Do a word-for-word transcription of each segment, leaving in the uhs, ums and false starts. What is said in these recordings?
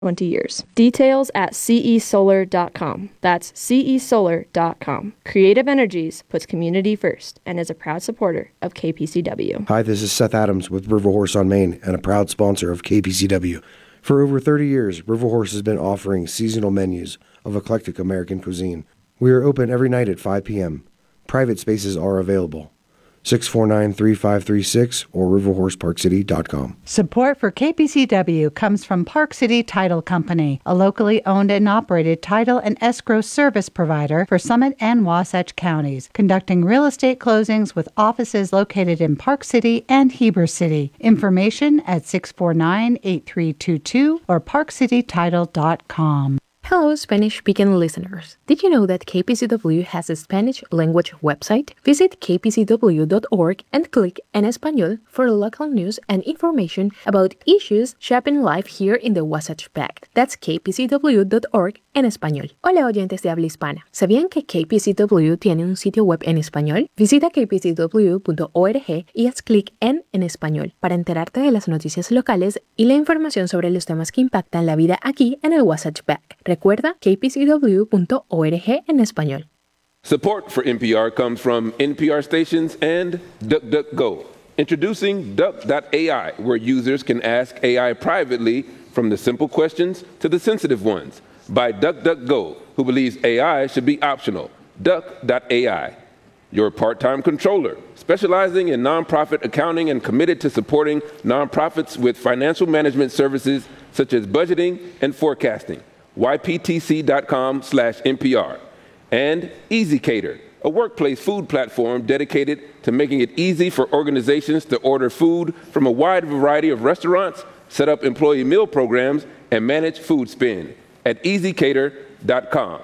twenty years. Details at c e solar dot com. That's c e solar dot com. Creative Energies puts community first and is a proud supporter of K P C W. Hi, this is Seth Adams with River Horse on Main and a proud sponsor of K P C W. For over thirty years, River Horse has been offering seasonal menus of eclectic American cuisine. We are open every night at five p.m. Private spaces are available. six four nine, three five three six or river horse park city dot com. Support for K P C W comes from Park City Title Company, a locally owned and operated title and escrow service provider for Summit and Wasatch counties, conducting real estate closings with offices located in Park City and Heber City. Information at six four nine, eight three two two or park city title dot com. Hello, Spanish-speaking listeners. Did you know that K P C W has a Spanish language website? Visit k p c w dot org and click En Español for local news and information about issues shaping life here in the Wasatch Pact. That's k p c w dot org en español. Hola, oyentes de habla hispana. ¿Sabían que K P C W tiene un sitio web en español? Visita k p c w punto org y haz clic en En Español para enterarte de las noticias locales y la información sobre los temas que impactan la vida aquí en el Wasatch Pact. Recuerda k p c w punto org en español. Support for N P R comes from N P R stations and DuckDuckGo. Introducing Duck dot A I, where users can ask A I privately from the simple questions to the sensitive ones. By DuckDuckGo, who believes A I should be optional. Duck dot A I. Your part-time controller, specializing in nonprofit accounting and committed to supporting nonprofits with financial management services such as budgeting and forecasting. y p t c dot com slash N P R. And EasyCater, a workplace food platform dedicated to making it easy for organizations to order food from a wide variety of restaurants, set up employee meal programs, and manage food spend at easy cater dot com.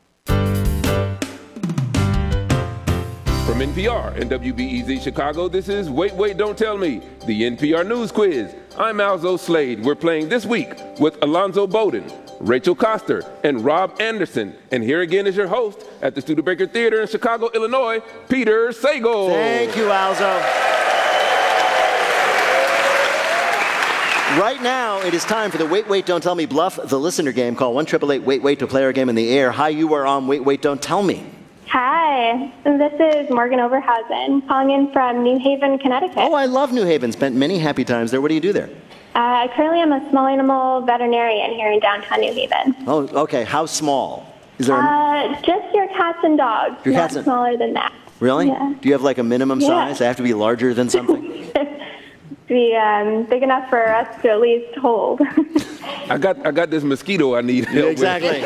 From N P R and W B E Z Chicago, this is Wait, Wait, Don't Tell Me, the N P R News Quiz. I'm Alzo Slade. We're playing this week with Alonzo Bowden, Rachel Coster, and Rob Anderson. And here again is your host at the Studebaker Theater in Chicago, Illinois, Peter Sagal. Thank you, Alzo. Right now, it is time for the Wait, Wait, Don't Tell Me Bluff the Listener game. Call one eight eight eight, wait, wait to play our game in the air. Hi, you are on Wait, Wait, Don't Tell Me. Hi, this is Morgan Overhausen, calling in from New Haven, Connecticut. Oh, I love New Haven. Spent many happy times there. What do you do there? Uh, I currently am a small animal veterinarian here in downtown New Haven. Oh, okay. How small? Is there? A... Uh, just your cats and dogs. Your not cats and... smaller than that. Really? Yeah. Do you have like a minimum yeah. size? They have to be larger than something? Be um, big enough for us to at least hold. I got I got this mosquito I need help Exactly.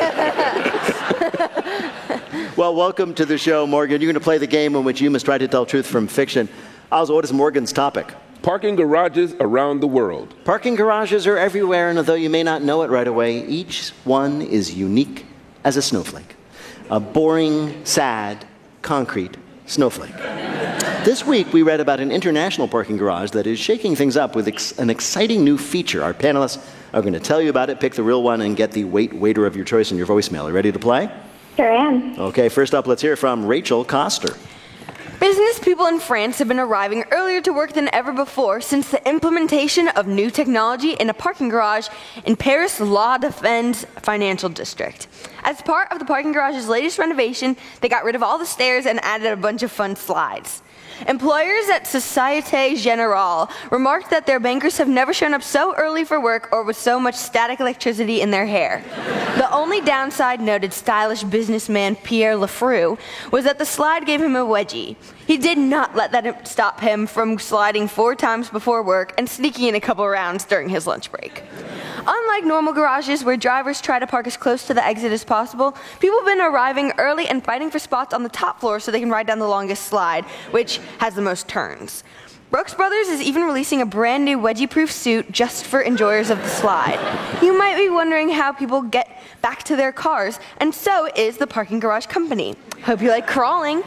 Well, welcome to the show, Morgan. You're going to play the game in which you must try to tell truth from fiction. Also, what is Morgan's topic? Parking garages around the world. Parking garages are everywhere, and although you may not know it right away, each one is unique as a snowflake. A boring, sad, concrete snowflake. This week, we read about an international parking garage that is shaking things up with ex- an exciting new feature. Our panelists are going to tell you about it, pick the real one, and get the wait waiter of your choice in your voicemail. Are you ready to play? Sure am. Okay, first up, let's hear from Rachel Coster. Business people in France have been arriving earlier to work than ever before since the implementation of new technology in a parking garage in Paris' La Défense financial district. As part of the parking garage's latest renovation, they got rid of all the stairs and added a bunch of fun slides. Employers at Societe Generale remarked that their bankers have never shown up so early for work or with so much static electricity in their hair. The only downside, noted stylish businessman Pierre Lefroux, was that the slide gave him a wedgie. He did not let that stop him from sliding four times before work and sneaking in a couple rounds during his lunch break. Unlike normal garages where drivers try to park as close to the exit as possible, people have been arriving early and fighting for spots on the top floor so they can ride down the longest slide, which has the most turns. Brooks Brothers is even releasing a brand new wedgie-proof suit just for enjoyers of the slide. You might be wondering how people get back to their cars, and so is the Parking Garage Company. Hope you like crawling.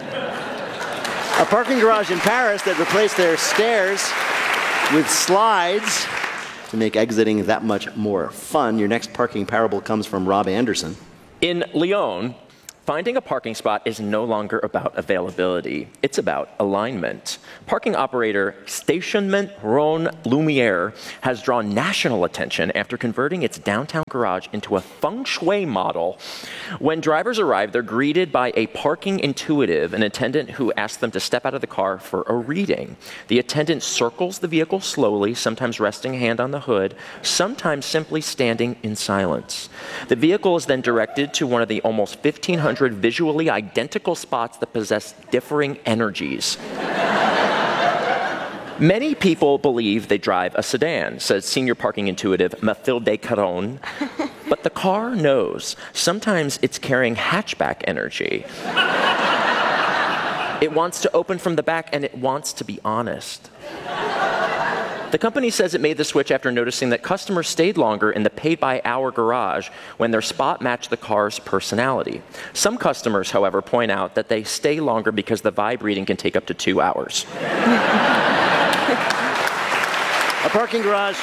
A parking garage in Paris that replaced their stairs with slides to make exiting that much more fun. Your next parking parable comes from Rob Anderson. In Lyon, Finding a parking spot is no longer about availability. It's about alignment. Parking operator Stationnement Rhone Lumiere has drawn national attention after converting its downtown garage into a feng shui model. When drivers arrive, they're greeted by a parking intuitive, an attendant who asks them to step out of the car for a reading. The attendant circles the vehicle slowly, sometimes resting a hand on the hood, sometimes simply standing in silence. The vehicle is then directed to one of the almost fifteen hundred visually identical spots that possess differing energies. Many people believe they drive a sedan, says senior parking intuitive Mathilde Caron. But the car knows. Sometimes it's carrying hatchback energy. It wants to open from the back, and it wants to be honest. The company says it made the switch after noticing that customers stayed longer in the paid-by-hour garage when their spot matched the car's personality. Some customers, however, point out that they stay longer because the vibe reading can take up to two hours. A parking garage.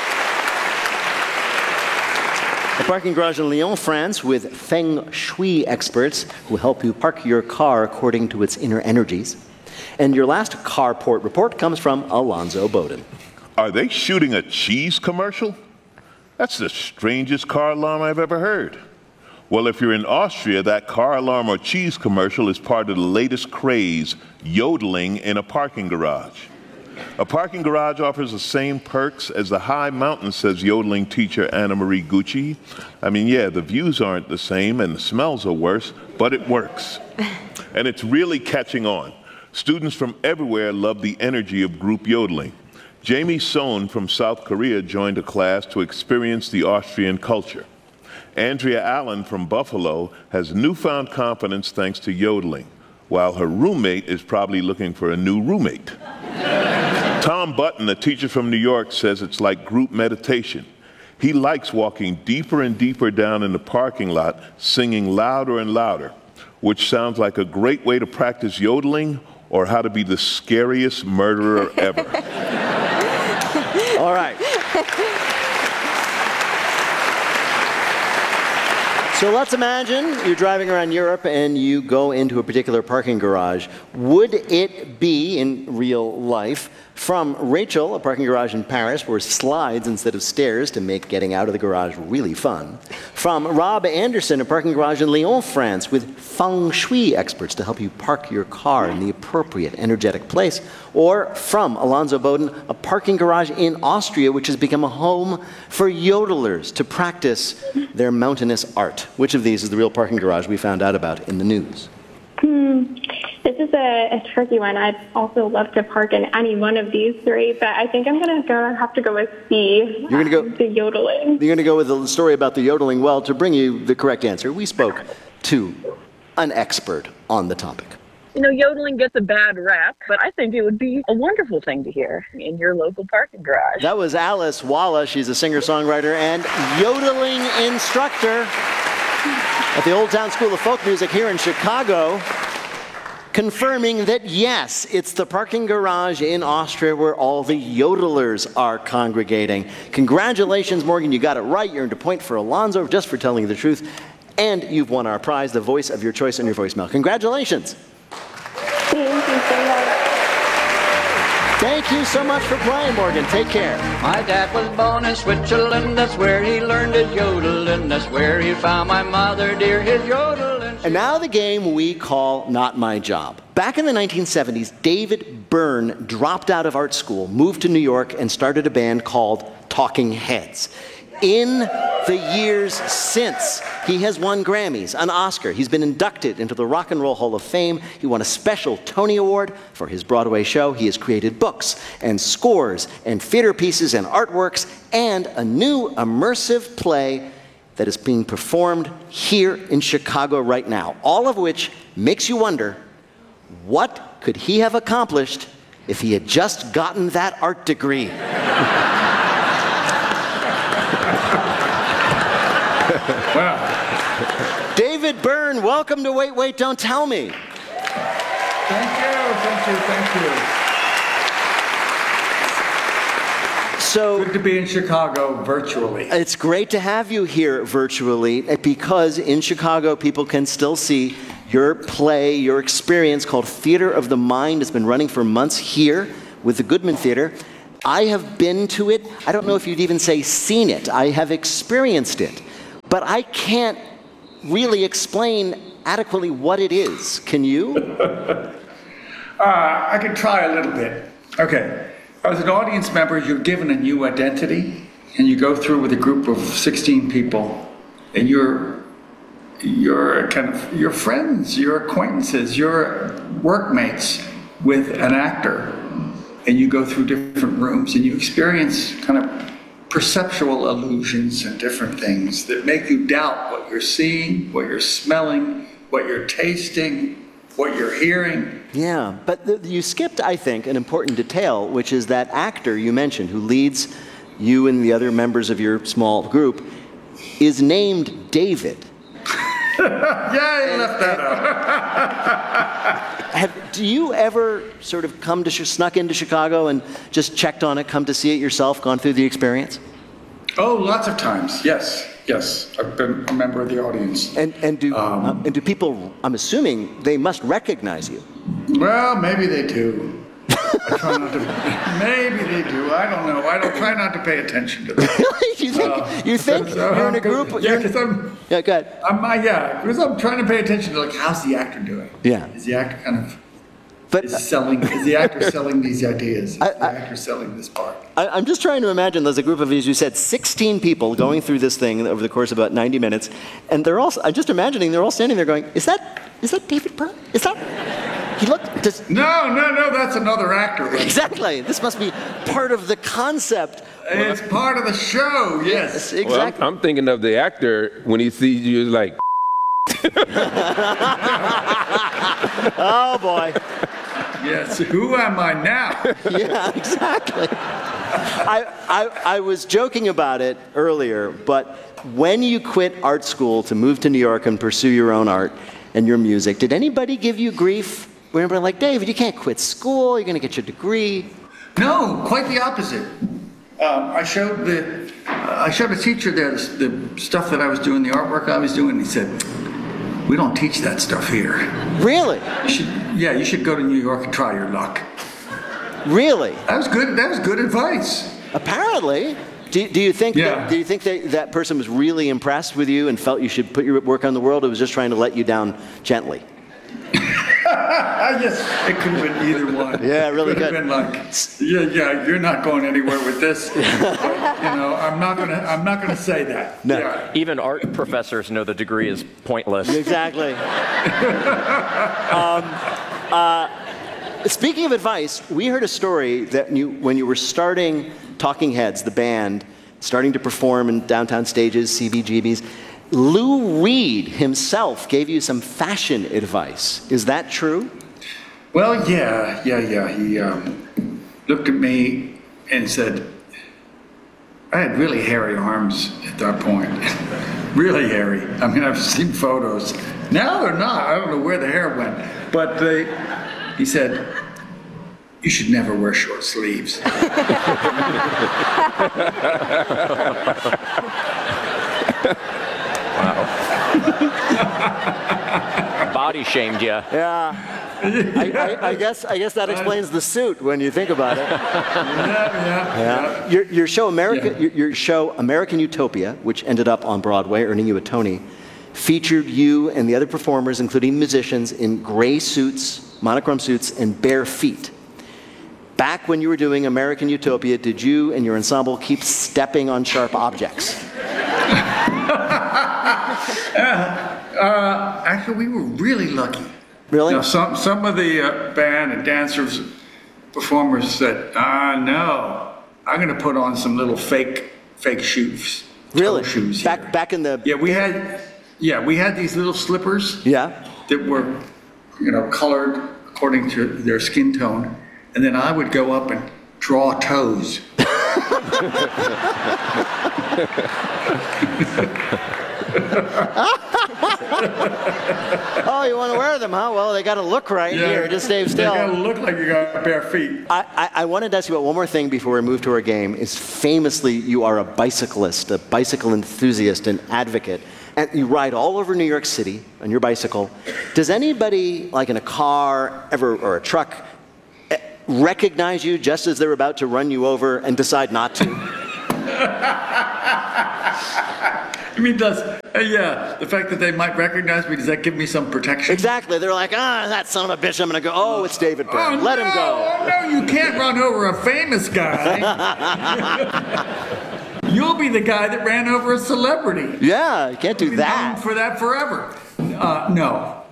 A parking garage in Lyon, France, with feng shui experts who help you park your car according to its inner energies. And your last Carport report comes from Alonzo Bowden. Are they shooting a cheese commercial? That's the strangest car alarm I've ever heard. Well, if you're in Austria, that car alarm or cheese commercial is part of the latest craze, yodeling in a parking garage. A parking garage offers the same perks as the high mountain, says yodeling teacher Anna Marie Gucci. I mean, yeah, the views aren't the same and the smells are worse, but it works. And it's really catching on. Students from everywhere love the energy of group yodeling. Jamie Sohn from South Korea joined a class to experience the Austrian culture. Andrea Allen from Buffalo has newfound confidence thanks to yodeling, while her roommate is probably looking for a new roommate. Tom Button, a teacher from New York, says it's like group meditation. He likes walking deeper and deeper down in the parking lot, singing louder and louder, which sounds like a great way to practice yodeling or how to be the scariest murderer ever. All right. So let's imagine you're driving around Europe and you go into a particular parking garage. Would it be, in real life, from Rachel, a parking garage in Paris where slides instead of stairs to make getting out of the garage really fun. From Rob Anderson, a parking garage in Lyon, France, with feng shui experts to help you park your car in the appropriate energetic place. Or from Alonzo Bowden, a parking garage in Austria, which has become a home for yodelers to practice their mountainous art. Which of these is the real parking garage we found out about in the news? Hmm. This is a, a tricky one. I'd also love to park in any one of these three, but I think I'm going to go have to go with C. You're going to go the yodeling. You're going to go with the story about the yodeling. Well, to bring you the correct answer, we spoke to an expert on the topic. You know, yodeling gets a bad rap, but I think it would be a wonderful thing to hear in your local parking garage. That was Alice Walla. She's a singer-songwriter and yodeling instructor at the Old Town School of Folk Music here in Chicago, confirming that, yes, it's the parking garage in Austria where all the yodelers are congregating. Congratulations, Morgan. You got it right. You earned a point for Alonzo just for telling the truth. And you've won our prize, the voice of your choice on your voicemail. Congratulations. Thank you so much. Thank you so much for playing, Morgan. Take care. My dad was born in Switzerland. That's where he learned his yodeling. That's where he found my mother, dear, his yodeling. And now the game we call Not My Job. Back in the nineteen seventies, David Byrne dropped out of art school, moved to New York, and started a band called Talking Heads. In the years since, he has won Grammys, an Oscar. He's been inducted into the Rock and Roll Hall of Fame. He won a special Tony Award for his Broadway show. He has created books and scores and theater pieces and artworks and a new immersive play that is being performed here in Chicago right now. All of which makes you wonder, what could he have accomplished if he had just gotten that art degree? David Byrne, welcome to Wait, Wait, Don't Tell Me. Thank you, thank you, thank you. So good to be in Chicago virtually. It's great to have you here virtually because in Chicago people can still see your play, your experience called Theater of the Mind has been running for months here with the Goodman Theater. I have been to it. I don't know if you'd even say seen it. I have experienced it. But I can't really explain adequately what it is. Can you? uh, I can try a little bit. Okay. As an audience member, you're given a new identity, and you go through with a group of sixteen people, and you're you're kind of your friends, your acquaintances, your workmates with an actor, and you go through different rooms, and you experience kind of perceptual illusions and different things that make you doubt what you're seeing, what you're smelling, what you're tasting, what you're hearing. Yeah, but the, you skipped, I think, an important detail, which is that actor you mentioned who leads you and the other members of your small group is named David. Yeah, he left that out. Have, do you ever sort of come to, snuck into Chicago and just checked on it, come to see it yourself, gone through the experience? Oh, lots of times, yes. Yes, I've been a member of the audience. And and do um, uh, and do people? I'm assuming they must recognize you. Well, maybe they do. I try not to. Maybe they do. I don't know. I don't try not to pay attention to them. Really? You think? Uh, you think so, you're in a group? Yeah, because I'm. Yeah, go ahead. I'm. Uh, yeah, because I'm trying to pay attention to like how's the actor doing? Yeah. Is the actor kind of? But is selling. Is the actor selling these ideas? Is I, the I, actor selling this part? I, I'm just trying to imagine there's a group of, as you said, sixteen people going through this thing over the course of about ninety minutes, and they're all. I'm just imagining they're all standing there going, "Is that? Is that David Byrne? Is that?" He looked. Does, no, no, no. That's another actor. Right? Exactly. This must be part of the concept. It's part of the show. Yes, yes exactly. Well, I'm, I'm thinking of the actor when he sees you, like. Oh boy. Yes, who am I now? Yeah, exactly. I, I, I was joking about it earlier, but when you quit art school to move to New York and pursue your own art and your music, did anybody give you grief? Were anybody like, David, you can't quit school, you're going to get your degree? No, quite the opposite. Um, I showed the uh, I showed a teacher there the, the stuff that I was doing, the artwork I was doing, and he said, we don't teach that stuff here. Really? You should, yeah, you should go to New York and try your luck. Really? That was good. That was good advice. Apparently. Do, do you think? Yeah. That, do you think that that person was really impressed with you and felt you should put your work on the world, or was just trying to let you down gently? Yes, it could have been either one. Yeah, really it could good. Have been like, yeah, yeah, you're not going anywhere with this. You know, I'm not gonna, I'm not gonna say that. No. Yeah. Even art professors know the degree is pointless. Exactly. um, uh, speaking of advice, we heard a story that you, when you were starting Talking Heads, the band, starting to perform in downtown stages, C B G Bs, Lou Reed himself gave you some fashion advice. Is that true? Well, yeah, yeah, yeah. He um, looked at me and said, I had really hairy arms at that point. Really hairy. I mean, I've seen photos. Now they're not. I don't know where the hair went. But they, he said, you should never wear short sleeves. Body shamed you. Yeah. I, I, I guess I guess that explains the suit when you think about it. Yeah, yeah. Yeah. Your, your show America, Yeah. your, your show American Utopia, which ended up on Broadway, earning you a Tony, featured you and the other performers, including musicians, in gray suits, monochrome suits, and bare feet. Back when you were doing American Utopia, did you and your ensemble keep stepping on sharp objects? uh, actually, we were really lucky. Really? You know, some some of the uh, band and dancers, performers said, "Ah, no, I'm going to put on some little fake fake shoes, Really? toe shoes." Back here." back in the Yeah, we had yeah we had these little slippers yeah. that were, you know, colored according to their skin tone, and then I would go up and draw toes. Oh, you want to wear them, huh? Well, they got to look right Yeah, here. Just stay still. They gotta look like you got bare feet. I, I, I wanted to ask you about one more thing before we move to our game. Is famously, you are a bicyclist, a bicycle enthusiast, an advocate. and you ride all over New York City on your bicycle. Does anybody, like in a car ever or a truck, recognize you just as they're about to run you over and decide not to? I mean, does, uh, yeah, the fact that they might recognize me, does that give me some protection? Exactly. They're like, ah, that son of a bitch, I'm going to go, oh, it's David Byrne. Oh, Let no, him go. Oh, no, you can't run over a famous guy. You'll be the guy that ran over a celebrity. Yeah, you can't do You'll be that. known for that forever. Uh, no.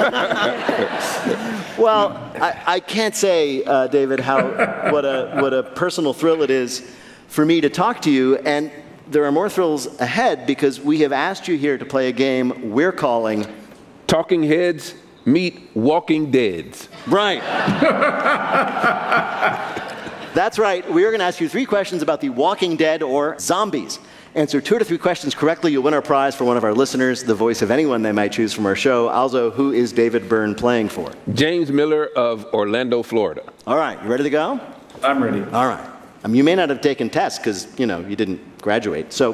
Well, I, I can't say, uh, David, how what a what a personal thrill it is for me to talk to you, and there are more thrills ahead because we have asked you here to play a game we're calling Talking Heads Meet Walking Deads. Right. That's right. We are going to ask you three questions about the Walking Dead or zombies. Answer two to three questions correctly, you'll win our prize for one of our listeners, the voice of anyone they might choose from our show. Also, who is David Byrne playing for? James Miller of Orlando, Florida. All right, you ready to go? I'm ready. All right. I mean, you may not have taken tests because, you know, you didn't graduate. So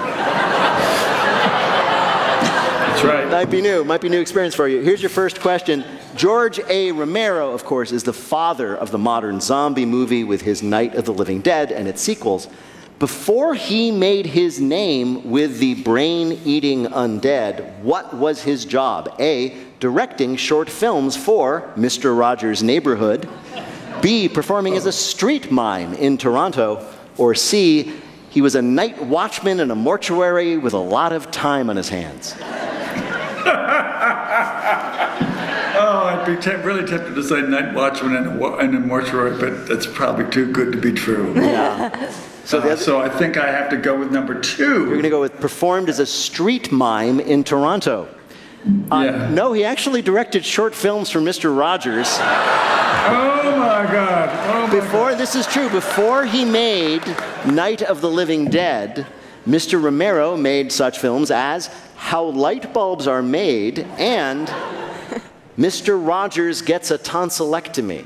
That's right. Might be new. Might be new experience for you. Here's your first question. George A. Romero, of course, is the father of the modern zombie movie with his Night of the Living Dead and its sequels. Before he made his name with the brain-eating undead, what was his job? A, directing short films for Mister Rogers' Neighborhood. B, performing as a street mime in Toronto. Or C, he was a night watchman in a mortuary with a lot of time on his hands. Oh, I'd be te- really tempted to say night watchman in a, wa- in a mortuary, but that's probably too good to be true. Yeah. So, uh, so I think I have to go with number two. You're going to go with performed as a street mime in Toronto. Uh, Yeah. No, he actually directed short films for Mister Rogers. Oh my God. Oh my Before, God. this is true, before he made Night of the Living Dead, Mister Romero made such films as How Light Bulbs Are Made and Mister Rogers Gets a Tonsillectomy.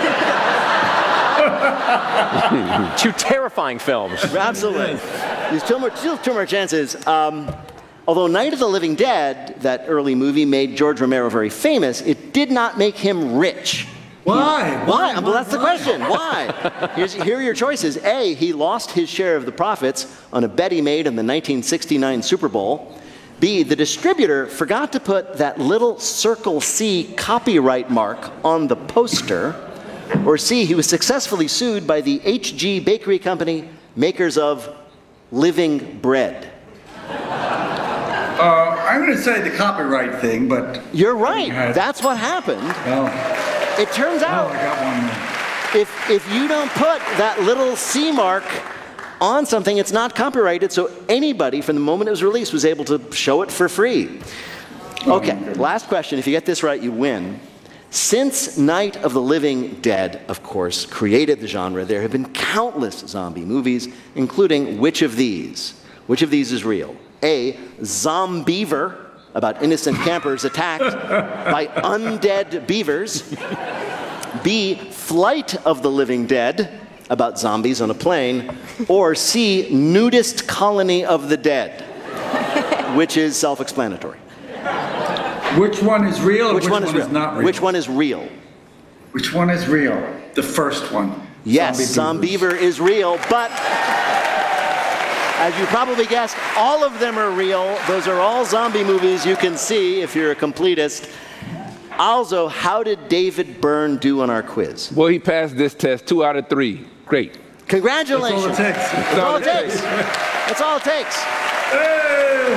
Two terrifying films. Absolutely. There's two more, two, two more chances. Um, although Night of the Living Dead, that early movie, made George Romero very famous, it did not make him rich. Why? Why? Why? Well, that's the Why? question. Why? Here's, here are your choices. A, he lost his share of the profits on a bet he made in the nineteen sixty-nine Super Bowl. B, the distributor forgot to put that little Circle C copyright mark on the poster. Or C, he was successfully sued by the H G Bakery Company, makers of Living Bread. Uh, I'm going to say the copyright thing, but... You're right. I- That's what happened. Oh, It turns oh, out I got one. if, if you don't put that little C mark on something, it's not copyrighted, so anybody from the moment it was released was able to show it for free. Okay, last question. If you get this right, you win. Since Night of the Living Dead, of course, created the genre, there have been countless zombie movies, including which of these? Which of these is real? A, Zombeaver, about innocent campers attacked by undead beavers. B, Flight of the Living Dead, about zombies on a plane. Or C, Nudist Colony of the Dead, which is self-explanatory. Which one is real and Which, which, one, is real? not real? Which one is real? Which one is real? The first one. Yes, Zombie Zombeaver is real, but as you probably guessed, all of them are real. Those are all zombie movies you can see if you're a completist. Also, how did David Byrne do on our quiz? Well, he passed this test two out of three. Great. Congratulations. That's all it takes. That's all it takes. That's all it takes. Hey!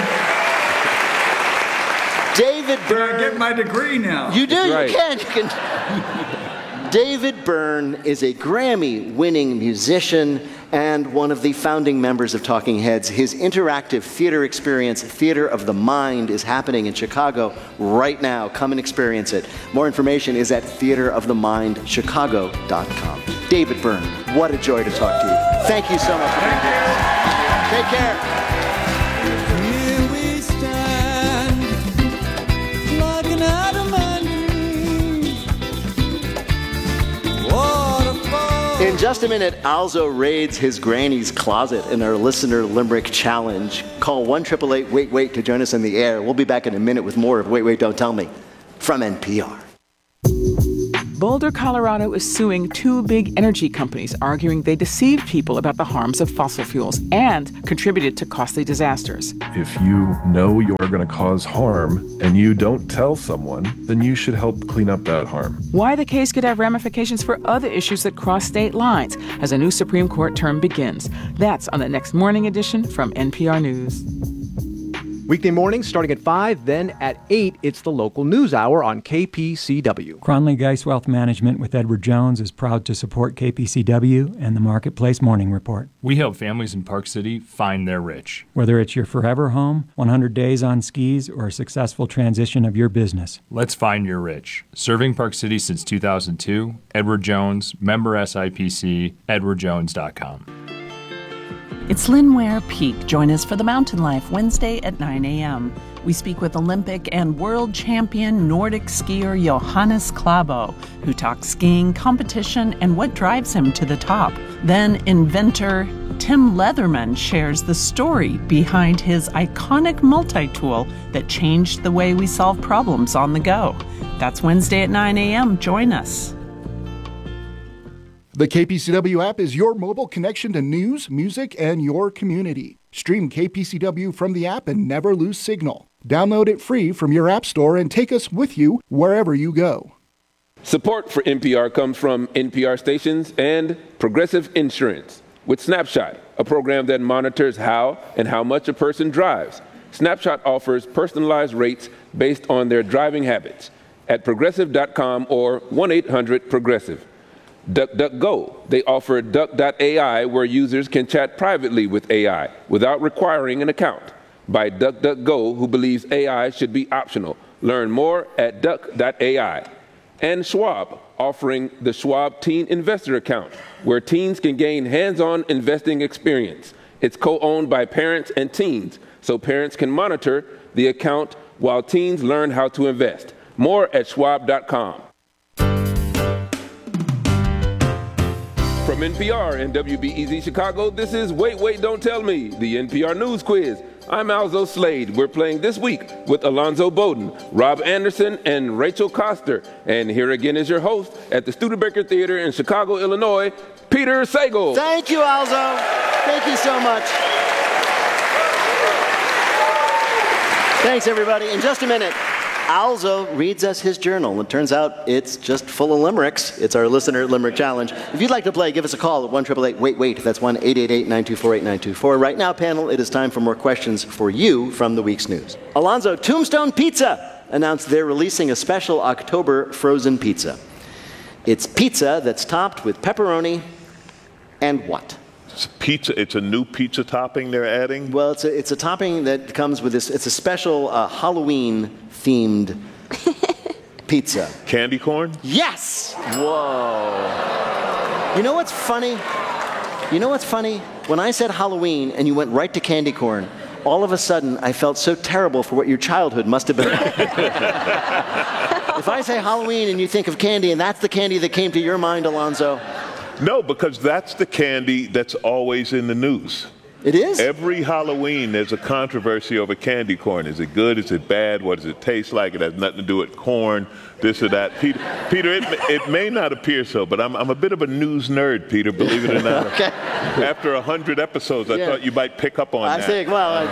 David Can I Byrne. get my degree now? You do, That's right. you can. You can. David Byrne is a Grammy-winning musician and one of the founding members of Talking Heads. His interactive theater experience, Theater of the Mind, is happening in Chicago right now. Come and experience it. More information is at theater of the mind chicago dot com. David Byrne, what a joy to talk to you. Thank you so much for being here. Take care. Here we stand, looking out of my dreams. Waterfall. In just just a minute, Alzo raids his granny's closet in our Listener Limerick Challenge. Call one eight eight eight wait wait to join us in the air. We'll be back in a minute with more of Wait, Wait, Don't Tell Me from N P R. Boulder, Colorado is suing two big energy companies, arguing they deceived people about the harms of fossil fuels and contributed to costly disasters. If you know you're going to cause harm and you don't tell someone, then you should help clean up that harm. Why the case could have ramifications for other issues that cross state lines as a new Supreme Court term begins. That's on the next morning edition from N P R News. Weekday mornings starting at five, then at eight, it's the local news hour on K P C W. Cronley Geist Wealth Management with Edward Jones is proud to support K P C W and the Marketplace Morning Report. We help families in Park City find their rich. Whether it's your forever home, one hundred days on skis, or a successful transition of your business. Let's find your rich. Serving Park City since two thousand two, Edward Jones, member S I P C, edward jones dot com. It's Lynn Ware Peak. Join us for the Mountain Life Wednesday at nine a.m. We speak with Olympic and world champion Nordic skier Johannes Klæbo, who talks skiing, competition, and what drives him to the top. Then inventor Tim Leatherman shares the story behind his iconic multi-tool that changed the way we solve problems on the go. That's Wednesday at nine a.m. Join us. The K P C W app is your mobile connection to news, music, and your community. Stream K P C W from the app and never lose signal. Download it free from your app store and take us with you wherever you go. Support for N P R comes from N P R stations and Progressive Insurance with Snapshot, a program that monitors how and how much a person drives. Snapshot offers personalized rates based on their driving habits at progressive dot com or one eight hundred progressive. DuckDuckGo. They offer Duck dot A I, where users can chat privately with A I without requiring an account. By DuckDuckGo, who believes A I should be optional. Learn more at duck dot A I. And Schwab, offering the Schwab Teen Investor Account, where teens can gain hands-on investing experience. It's co-owned by parents and teens, so parents can monitor the account while teens learn how to invest. More at schwab dot com. From N P R and W B E Z Chicago, this is Wait, Wait, Don't Tell Me, the N P R News Quiz. I'm Alzo Slade. We're playing this week with Alonzo Bowden, Rob Anderson, and Rachel Coster. And here again is your host at the Studebaker Theater in Chicago, Illinois, Peter Sagal. Thank you, Alzo. Thank you so much. Thanks, everybody. In just a minute, Alzo reads us his journal. It turns out it's just full of limericks. It's our Listener Limerick Challenge. If you'd like to play, give us a call at one eight eight eight wait wait. That's one eight eight eight nine two four eight nine two four. Right now, panel, it is time for more questions for you from the week's news. Alonzo, Tombstone Pizza announced they're releasing a special October frozen pizza. It's pizza that's topped with pepperoni and what? It's pizza. It's a new pizza topping they're adding? Well, it's a, it's a topping that comes with this. It's a special uh, Halloween-themed pizza. Candy corn? Yes! Whoa. You know what's funny? You know what's funny? When I said Halloween and you went right to candy corn, all of a sudden I felt so terrible for what your childhood must have been like. If I say Halloween and you think of candy and that's the candy that came to your mind, Alonzo. No, because that's the candy that's always in the news. It is? Every Halloween, there's a controversy over candy corn. Is it good? Is it bad? What does it taste like? It has nothing to do with corn, this or that. Peter, Peter it, it may not appear so, but I'm, I'm a bit of a news nerd, Peter, believe it or not. Okay. After a hundred episodes, I Yeah. thought you might pick up on I that. think, well...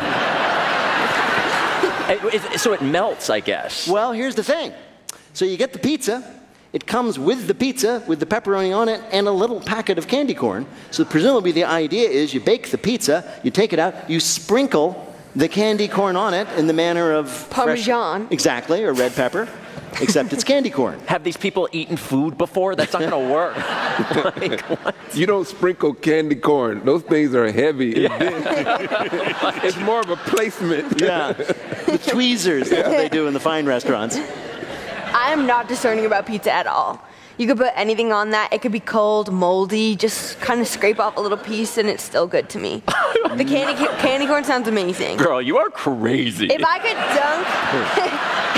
I... It- it- so it melts, I guess. Well, here's the thing. So you get the pizza. It comes with the pizza, with the pepperoni on it, and a little packet of candy corn. So presumably the idea is you bake the pizza, you take it out, you sprinkle the candy corn on it in the manner of... Parmesan. Fresh, exactly, or red pepper, except it's candy corn. Have these people eaten food before? That's not going to work. Like, what? You don't sprinkle candy corn. Those things are heavy. Yeah. It's more of a placement. Yeah, the tweezers that they do in the fine restaurants. I am not discerning about pizza at all. You could put anything on that. It could be cold, moldy, just kind of scrape off a little piece and it's still good to me. The candy candy corn sounds amazing. Girl, you are crazy. If I could dunk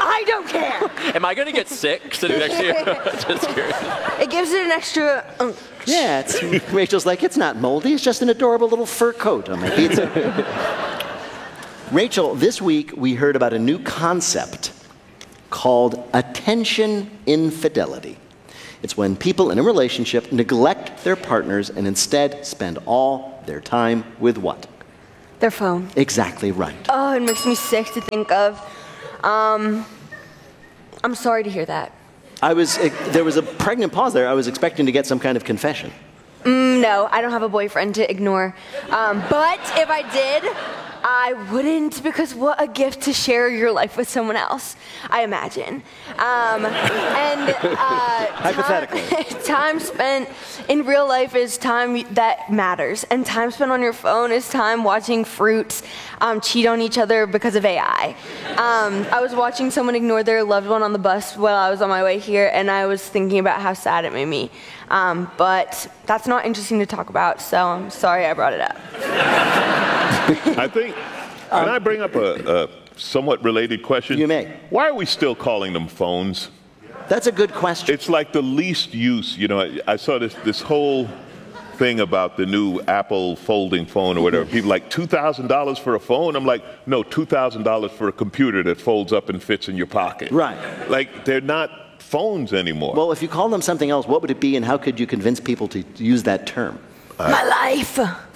I don't care. Am I going to get sick sitting next to you? Just curious. It gives it an extra. Um, Yeah, it's, Rachel's like, it's not moldy, it's just an adorable little fur coat on my pizza. Rachel, this week we heard about a new concept called attention infidelity. It's when people in a relationship neglect their partners and instead spend all their time with what? Their phone. Exactly right. Oh, it makes me sick to think of. Um, I'm sorry to hear that. I was, uh, there was a pregnant pause there. I was expecting to get some kind of confession. Mm, no, I don't have a boyfriend to ignore. Um, but if I did, I wouldn't, because what a gift to share your life with someone else, I imagine. Um, and uh, Hypothetically. Time, time spent in real life is time that matters, and time spent on your phone is time watching fruits um, cheat on each other because of A I. Um, I was watching someone ignore their loved one on the bus while I was on my way here, and I was thinking about how sad it made me. Um, but that's not interesting to talk about, so I'm sorry I brought it up. I think, can I bring up a, a somewhat related question? You may. Why are we still calling them phones? That's a good question. It's like the least use. You know, I, I saw this, this whole thing about the new Apple folding phone or whatever. People like two thousand dollars for a phone. I'm like, no, two thousand dollars for a computer that folds up and fits in your pocket. Right. Like, they're not phones anymore. Well, if you call them something else, what would it be, and how could you convince people to use that term? My life.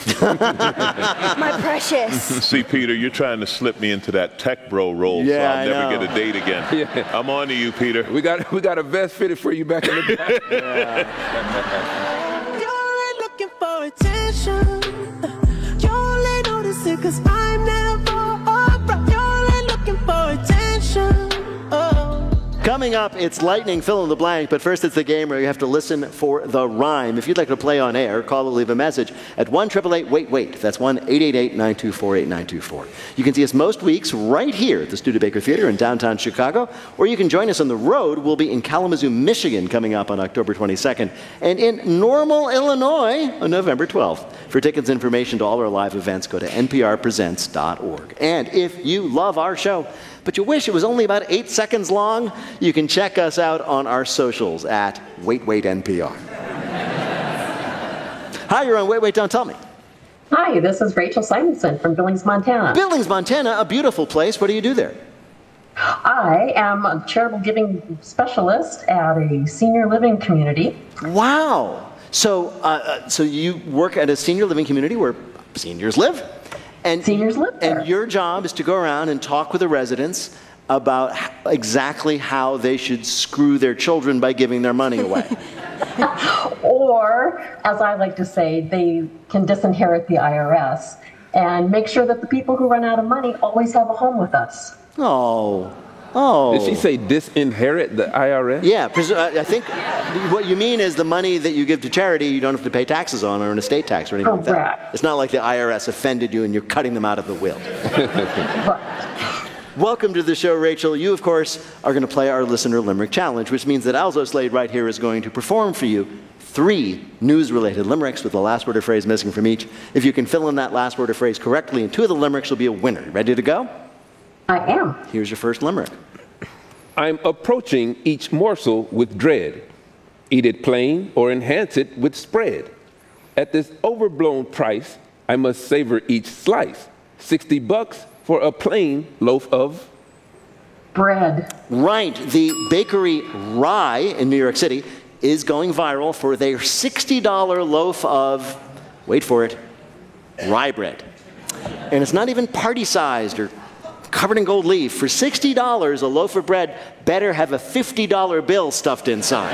My precious. See, Peter, you're trying to slip me into that tech bro role, Yeah, so I'll I never know. get a date again. Yeah. I'm on to you, Peter. We got we got a vest fitted for you back in the back. You're looking for attention. You only notice it 'cause I'm never around. You're looking for attention. Oh. Coming up, it's lightning fill in the blank, but first it's the game where you have to listen for the rhyme. If you'd like to play on air, call or leave a message at one eight eight eight wait wait. That's one eight eight eight nine two four eight nine two four. You can see us most weeks right here at the Studebaker Theater in downtown Chicago, or you can join us on the road. We'll be in Kalamazoo, Michigan coming up on October twenty-second, and in Normal, Illinois on November twelfth. For tickets and information to all our live events, go to N P R presents dot org. And if you love our show, but you wish it was only about eight seconds long, you can check us out on our socials at Wait Wait N P R. Hi, you're on Wait Wait, Don't Tell Me. Hi, this is Rachel Simonson from Billings, Montana. Billings, Montana, a beautiful place. What do you do there? I am a charitable giving specialist at a senior living community. Wow. So, uh, so you work at a senior living community where seniors live? And Seniors live there. And your job is to go around and talk with the residents about h- exactly how they should screw their children by giving their money away. Or, as I like to say, they can disinherit the I R S and make sure that the people who run out of money always have a home with us. Oh. Oh. Did she say disinherit the I R S? Yeah, pres- uh, I think what you mean is the money that you give to charity, you don't have to pay taxes on or an estate tax or anything like that. Correct. It's not like the I R S offended you and you're cutting them out of the will. Welcome to the show, Rachel. You, of course, are going to play our Listener Limerick Challenge, which means that Alzo Slade right here is going to perform for you three news-related limericks with the last word or phrase missing from each. If you can fill in that last word or phrase correctly in two of the limericks, you'll be a winner. Ready to go? I am. Here's your first limerick. I'm approaching each morsel with dread. Eat it plain or enhance it with spread. At this overblown price, I must savor each slice. sixty bucks for a plain loaf of bread. Right. The bakery Rye in New York City is going viral for their sixty dollars loaf of, wait for it, rye bread. And it's not even party-sized or covered in gold leaf. For sixty dollars, a loaf of bread better have a fifty dollar bill stuffed inside.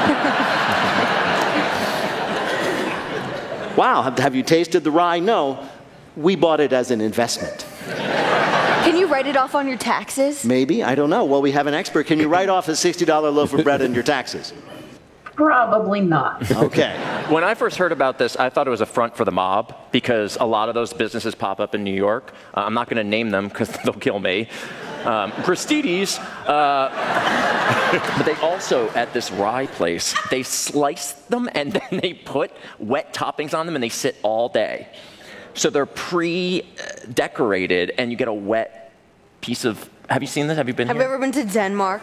Wow, have, have you tasted the rye? No, we bought it as an investment. Can you write it off on your taxes? Maybe, I don't know. Well, we have an expert. Can you write off a sixty dollar loaf of bread on your taxes? Probably not. Okay. When I first heard about this, I thought it was a front for the mob because a lot of those businesses pop up in New York. Uh, I'm not going to name them because they'll kill me. Um, Christides, uh, but they also, at this rye place, they slice them and then they put wet toppings on them and they sit all day. So they're pre-decorated and you get a wet piece of Have you seen this? Have you been Have here? you ever been to Denmark?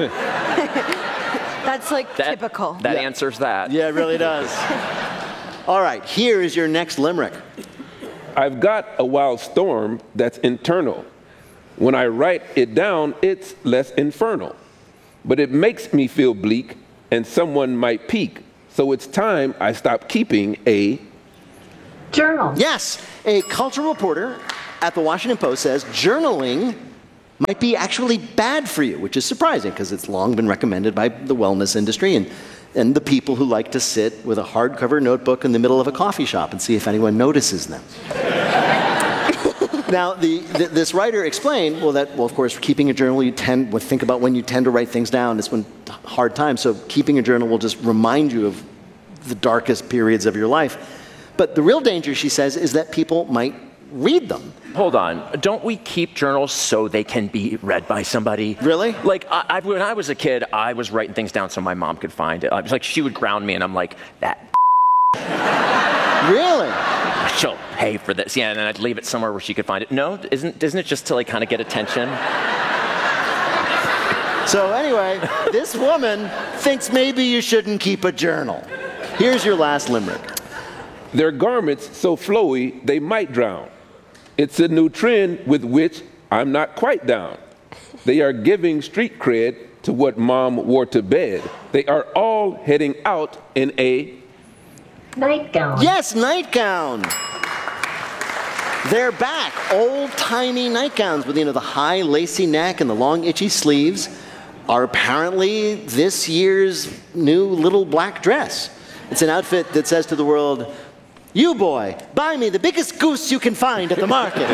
That's like that, typical. That Yeah. answers that. Yeah, it really does. All right, here is your next limerick. I've got a wild storm that's internal. When I write it down, it's less infernal. But it makes me feel bleak, and someone might peek. So it's time I stop keeping a journal. Yes, a cultural reporter at the Washington Post says journaling might be actually bad for you, which is surprising because it's long been recommended by the wellness industry and, and the people who like to sit with a hardcover notebook in the middle of a coffee shop and see if anyone notices them. Now, the, the, this writer explained, well, that, well, of course, keeping a journal, you tend, well, think about when you tend to write things down. It's when hard times, so keeping a journal will just remind you of the darkest periods of your life. But the real danger, she says, is that people might read them. Hold on. Don't we keep journals so they can be read by somebody? Really? Like, I, I, when I was a kid, I was writing things down so my mom could find it. I was like, she would ground me, and I'm like, that. Really? She'll pay for this. Yeah, and then I'd leave it somewhere where she could find it. No, isn't, isn't it just to, like, kind of get attention? So anyway, this woman thinks maybe you shouldn't keep a journal. Here's your last limerick. Their garments so flowy they might drown. It's a new trend with which I'm not quite down. They are giving street cred to what mom wore to bed. They are all heading out in a nightgown. Yes, nightgown. They're back. Old-timey nightgowns with, you know, the high lacy neck and the long itchy sleeves are apparently this year's new little black dress. It's an outfit that says to the world, you boy, buy me the biggest goose you can find at the market.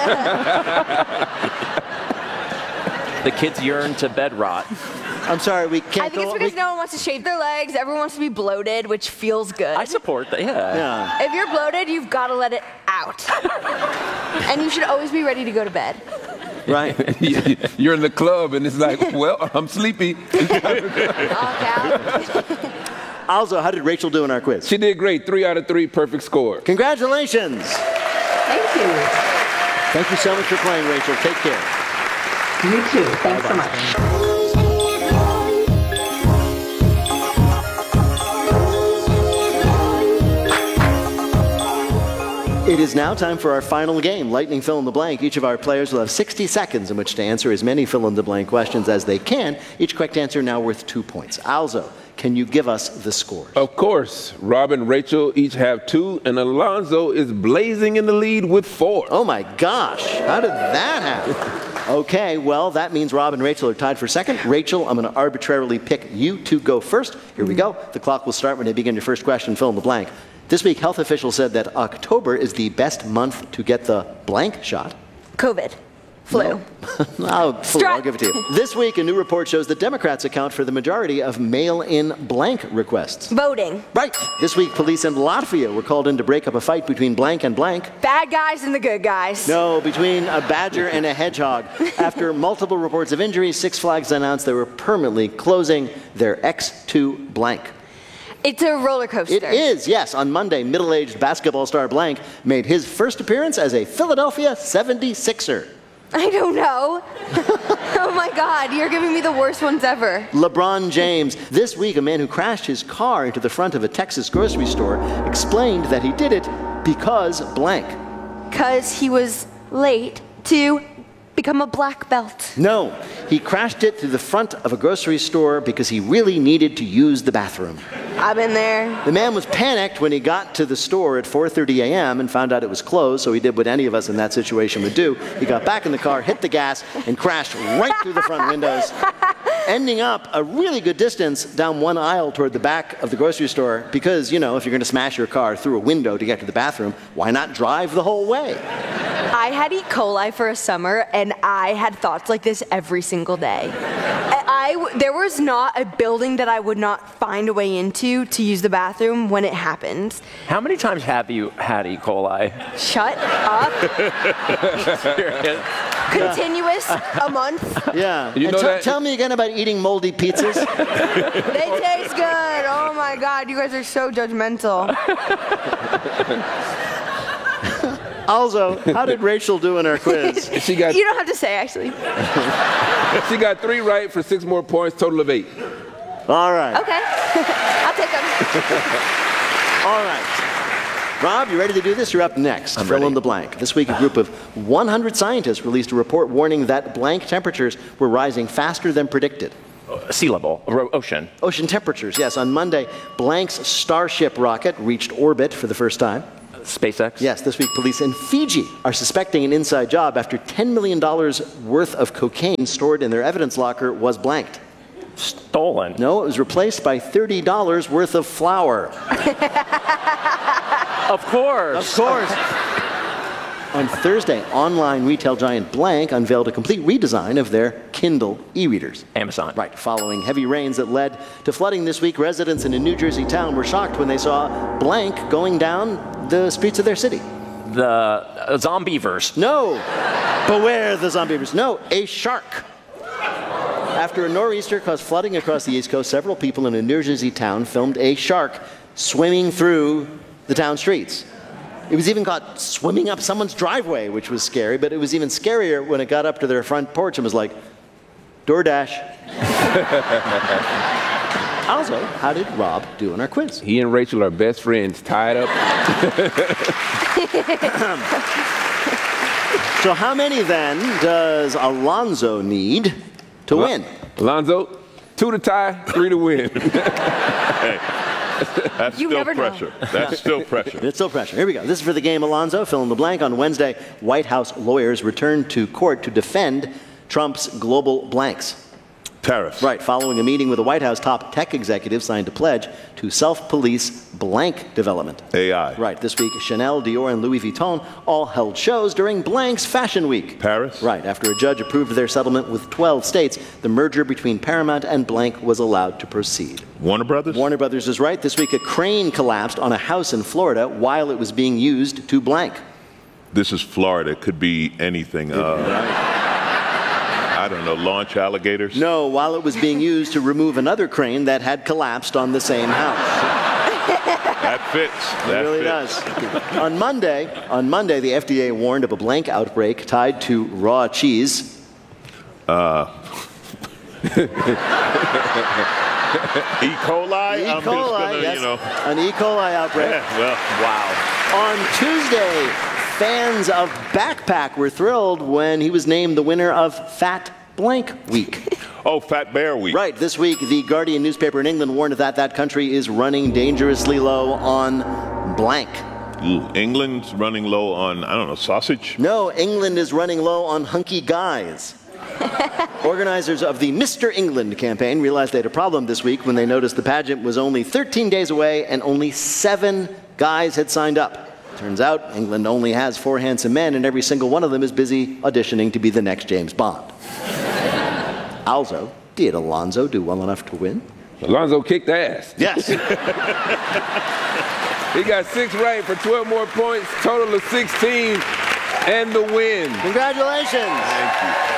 The kids yearn to bed rot. I'm sorry, we can't I think go, it's because we, no one wants to shave their legs. Everyone wants to be bloated, which feels good. I support that, yeah. yeah. If you're bloated, you've got to let it out. And you should always be ready to go to bed. Right. You're in the club, and it's like, well, I'm sleepy. Also, how did Rachel do in our quiz? She did great. Three out of three, perfect score. Congratulations. Thank you. Thank you so much for playing, Rachel. Take care. You too. Thanks so much. It is now time for our final game, Lightning Fill in the Blank. Each of our players will have sixty seconds in which to answer as many fill-in-the-blank questions as they can. Each correct answer now worth two points. Alzo, can you give us the score? Of course. Rob and Rachel each have two, and Alonzo is blazing in the lead with four. Oh my gosh, how did that happen? Okay, well, that means Rob and Rachel are tied for second. Rachel, I'm going to arbitrarily pick you to go first. Here we go. The clock will start when you begin your first question, fill in the blank. This week, health officials said that October is the best month to get the blank shot. COVID. Flu. No. I'll, flu, I'll give it to you. This week, a new report shows that Democrats account for the majority of mail-in blank requests. Voting. Right. This week, police in Latvia were called in to break up a fight between blank and blank. Bad guys and the good guys. No, between a badger and a hedgehog. After multiple reports of injuries, Six Flags announced they were permanently closing their X two blank. It's a roller coaster. It is, yes. On Monday, middle-aged basketball star blank made his first appearance as a Philadelphia seventy-sixer. I don't know. Oh my God, you're giving me the worst ones ever. LeBron James. This week, a man who crashed his car into the front of a Texas grocery store explained that he did it because blank. Because he was late to become a black belt. No, he crashed it through the front of a grocery store because he really needed to use the bathroom. I've been there. The man was panicked when he got to the store at four thirty a.m. and found out it was closed, so he did what any of us in that situation would do. He got back in the car, hit the gas, and crashed right through the front windows, ending up a really good distance down one aisle toward the back of the grocery store because, you know, if you're going to smash your car through a window to get to the bathroom, why not drive the whole way? I had E. coli for a summer, and I had thoughts like this every single day. I, I, there was not a building that I would not find a way into to use the bathroom when it happened. How many times have you had E. coli? Shut up. Continuous, a month. Yeah. You and know t- that- tell me again about eating moldy pizzas. They taste good. Oh my God, you guys are so judgmental. Also, how did Rachel do in our quiz? She got You don't have to say, actually. she got three right for six more points, total of eight. All right. Okay. I'll take them. All right. Rob, you ready to do this? You're up next. I'm Fill ready. in the blank. This week, a group of one hundred scientists released a report warning that blank temperatures were rising faster than predicted. Uh, sea level, ro- ocean. Ocean temperatures, yes. On Monday, Blank's Starship rocket reached orbit for the first time. SpaceX. Yes, this week, police in Fiji are suspecting an inside job after ten million dollars worth of cocaine stored in their evidence locker was blanked. Stolen. No, it was replaced by thirty dollars worth of flour. Of course. Of course. On Thursday, online retail giant Blank unveiled a complete redesign of their Kindle e-readers. Amazon. Right. Following heavy rains that led to flooding this week, residents in a New Jersey town were shocked when they saw Blank going down the streets of their city. The uh, Zombievers. No. Beware the Zombievers. No, a shark. After a nor'easter caused flooding across the East Coast, several people in a New Jersey town filmed a shark swimming through the town streets. It was even caught swimming up someone's driveway, which was scary, but it was even scarier when it got up to their front porch and was like, DoorDash. Also, how did Rob do in our quiz? He and Rachel are best friends, tied up. So how many then does Alonzo need to win? Alonzo, two to tie, three to win. Hey, that's You still never know. pressure. That's still pressure. It's still pressure. Here we go. This is for the game, Alonzo. Fill in the blank. On Wednesday, White House lawyers returned to court to defend Trump's global blanks. Tariffs. Right. Following a meeting with the White House, top tech executives signed a pledge to self-police blank development. A I. Right. This week, Chanel, Dior, and Louis Vuitton all held shows during Blank's Fashion Week. Paris. Right. After a judge approved their settlement with twelve states, the merger between Paramount and Blank was allowed to proceed. Warner Brothers. Warner Brothers is right. This week, a crane collapsed on a house in Florida while it was being used to blank. This is Florida. It could be anything. Uh, I don't know, launch alligators? No, while it was being used to remove another crane that had collapsed on the same house. That fits. That It really fits. does. On Monday, on Monday, the F D A warned of a blank outbreak tied to raw cheese. Uh, E. coli? E. I'm just coli, gonna, yes. you know. An E. coli outbreak. Yeah, well, wow. On Tuesday, fans of Backpack were thrilled when he was named the winner of Fat Blank Week. Oh, Fat Bear Week. Right. This week, the Guardian newspaper in England warned that that country is running dangerously low on blank. Ooh, England's running low on, I don't know, sausage? No, England is running low on hunky guys. Organizers of the Mister England campaign realized they had a problem this week when they noticed the pageant was only thirteen days away and only seven guys had signed up. Turns out England only has four handsome men and every single one of them is busy auditioning to be the next James Bond. Also, did Alonzo do well enough to win? Alonzo kicked ass. Yes. He got six right for twelve more points, total of sixteen, and the win. Congratulations. Thank you.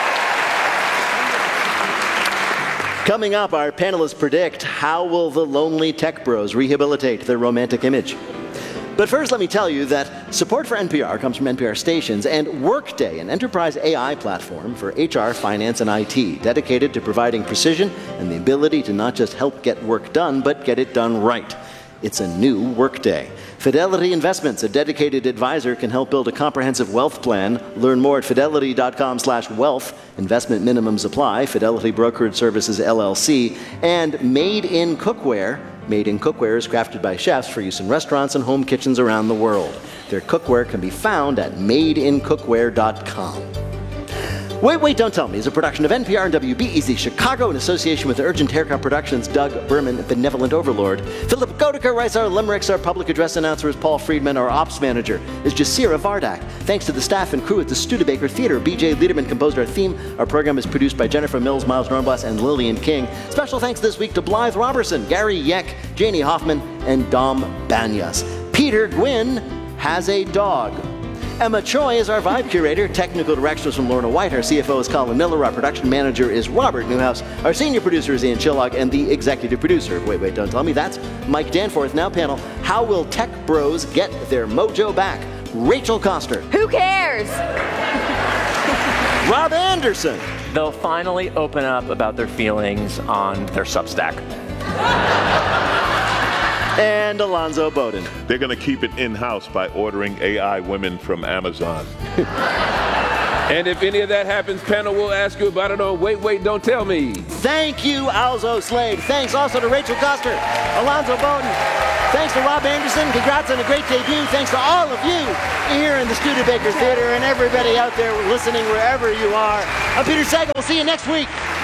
Coming up, our panelists predict how will the lonely tech bros rehabilitate their romantic image. But first, let me tell you that support for N P R comes from N P R stations and Workday, an enterprise A I platform for H R, finance, and I T, dedicated to providing precision and the ability to not just help get work done, but get it done right. It's a new Workday. Fidelity Investments, a dedicated advisor, can help build a comprehensive wealth plan. Learn more at fidelity.com slash wealth. Investment minimums apply. Fidelity Brokerage Services, L L C. And Made in Cookware. Made in Cookware is crafted by chefs for use in restaurants and home kitchens around the world. Their cookware can be found at made in cookware dot com. Wait, Wait, Don't Tell Me is a production of N P R and W B E Z Chicago in association with Urgent Haircut Productions, Doug Berman, Benevolent Overlord. Philip Goediker writes our limericks. Our public address announcer is Paul Friedman. Our ops manager is Jasira Vardak. Thanks to the staff and crew at the Studebaker Theater. B J Liederman composed our theme. Our program is produced by Jennifer Mills, Miles Nornblass, and Lillian King. Special thanks this week to Blythe Robertson, Gary Yeck, Janie Hoffman, and Dom Banyas. Peter Gwynn has a dog. Emma Choi is our Vibe Curator. Technical direction is from Lorna White. Our C F O is Colin Miller. Our production manager is Robert Newhouse. Our senior producer is Ian Chillog. And the executive producer of Wait, Wait, Don't Tell Me, that's Mike Danforth. Now panel, how will tech bros get their mojo back? Rachel Koster. Who cares? Rob Anderson. They'll finally open up about their feelings on their Substack. And Alonzo Bowden. They're going to keep it in-house by ordering A I women from Amazon. And if any of that happens, panel will ask you about it on Wait, Wait, Don't Tell Me. Thank you, Alzo Slade. Thanks also to Rachel Koster, Alonzo Bowden. Thanks to Rob Anderson. Congrats on a great debut. Thanks to all of you here in the Studebaker Theater and everybody out there listening wherever you are. I'm Peter Sagal. We'll see you next week.